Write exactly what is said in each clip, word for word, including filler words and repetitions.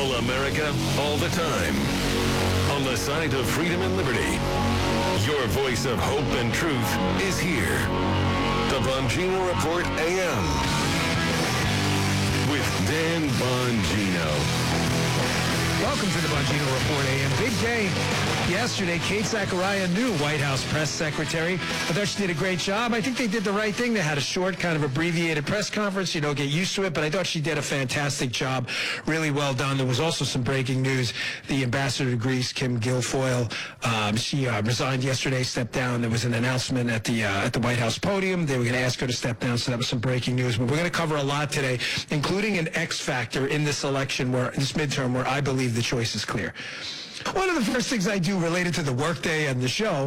All America, all the time. On the side of freedom and liberty. Your voice of hope and truth is here. The Bongino Report A M. With Dan Bongino. Welcome to the Bongino Report A M. Big day yesterday. Kate Zachariah, new White House press secretary. I thought she did a great job. I think they did the right thing. They had a short, kind of abbreviated press conference. You know, get used to it. But I thought she did a fantastic job. Really well done. There was also some breaking news. The ambassador to Greece, Kim Guilfoyle, um, she uh, resigned yesterday, stepped down. There was an announcement at the uh, at the White House podium. They were going to ask her to step down. So that was some breaking news. But we're going to cover a lot today, including an X factor in this election, where this midterm, where I believe the choice is clear. One of the first things I do related to the workday and the show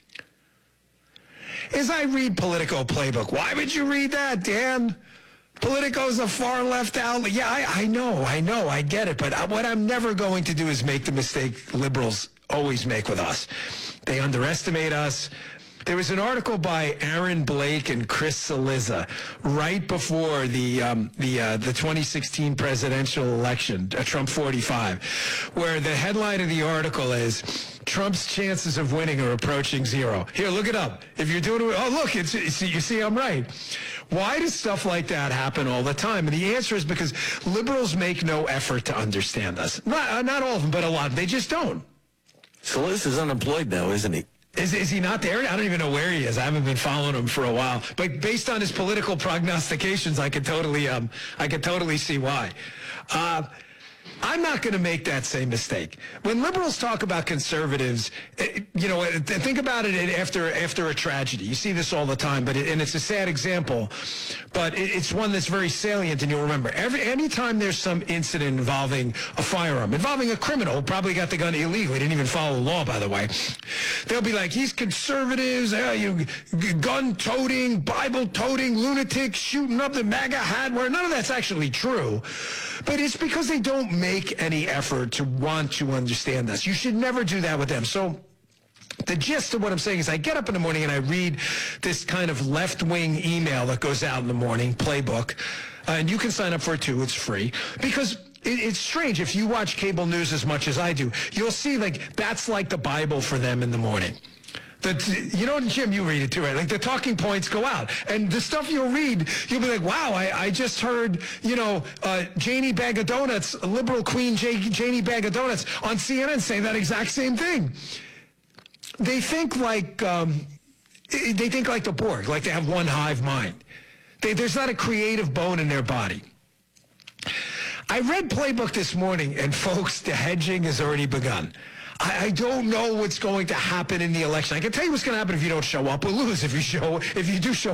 is I read Politico Playbook. Why would you read that, Dan? Politico's a far left outlet. Yeah, I, I know, I know, I get it. But what I'm never going to do is make the mistake liberals always make with us. They underestimate us. There was an article by Aaron Blake and Chris Cillizza right before the um, the uh, the twenty sixteen presidential election, uh, Trump forty-five, where the headline of the article is Trump's chances of winning are approaching zero. Here, look it up. If you're doing it, oh look, it's, it's you see, I'm right. Why does stuff like that happen all the time? And the answer is because liberals make no effort to understand us. Not uh, not all of them, but a lot. They just don't. Cillizza's unemployed now, isn't he? Is, is he not there? I don't even know where he is. I haven't been following him for a while. But based on his political prognostications, I could totally, um, I could totally see why. Uh, I'm not going to make that same mistake. When liberals talk about conservatives, you know, think about it after after a tragedy. You see this all the time, but it, and it's a sad example, but it, it's one that's very salient, and you'll remember. Every anytime there's some incident involving a firearm, involving a criminal, probably got the gun illegally, didn't even follow the law, by the way, they'll be like, he's conservatives, uh, you gun-toting, Bible-toting, lunatics, shooting up the MAGA hat, where none of that's actually true. But it's because they don't make any effort to want to understand this. You should never do that with them. So the gist of what I'm saying is I get up in the morning and I read this kind of left-wing email that goes out in the morning, Playbook, uh, and you can sign up for it too. It's free. Because it, it's strange. If you watch cable news as much as I do, you'll see like that's like the Bible for them in the morning. The, you know, Jim, you read it too, right? Like the talking points go out. And the stuff you'll read, you'll be like, wow, I, I just heard, you know, uh, Janie Bag of Donuts, liberal queen J- Janie Bag of Donuts on C N N say that exact same thing. They think like, um, they think like the Borg, like they have one hive mind. They, there's not a creative bone in their body. I read Playbook this morning, and folks, the hedging has already begun. I don't know what's going to happen in the election. I can tell you what's going to happen if you don't show up or lose. If you show, if you do show